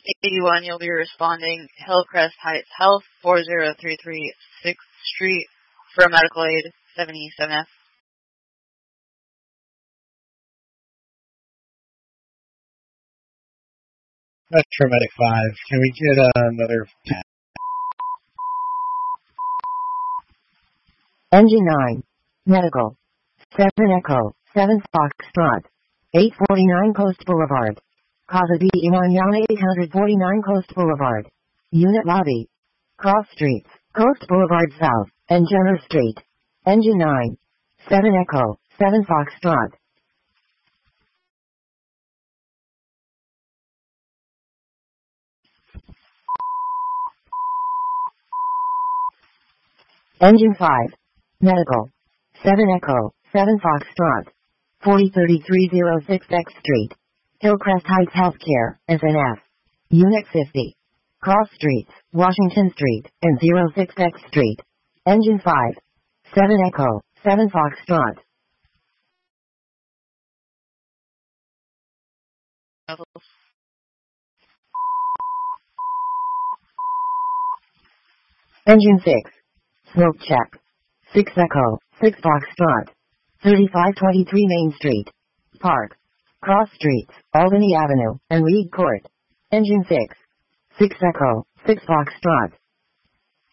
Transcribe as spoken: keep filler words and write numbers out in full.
eighty-one, you'll be responding Hillcrest Heights Health, four zero three three sixth Street, for medical aid, seven E seven F. Metro Medic five, can we get uh, another... Engine nine, Medical, seven Echo, seven Foxtrot, eight forty-nine Coast Boulevard. Casa de Mañana eight forty-nine Coast Boulevard. Unit Lobby. Cross Streets, Coast Boulevard South, and Jenner Street. Engine nine, seven Echo, seven Foxtrot. Engine five, Medical, seven Echo, seven Foxtrot, forty thirty-three oh six X Street, Hillcrest Heights Healthcare, S N F, Unit fifty, Cross Streets, Washington Street, and oh six X Street, Engine five, seven Echo, seven Foxtrot. Engine six, Smoke Check, six Echo, six Foxtrot, thirty-five twenty-three Main Street, Park, Cross Streets, Albany Avenue, and Reed Court. Engine six, six Echo, six Foxtrot.